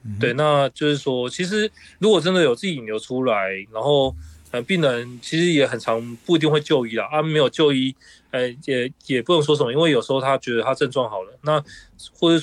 对，那就是说，其实如果真的有自己引流出来，然后病人其实也很常不一定会就医啦，没有就医，也不能说什么，因为有时候他觉得他症状好了，那或者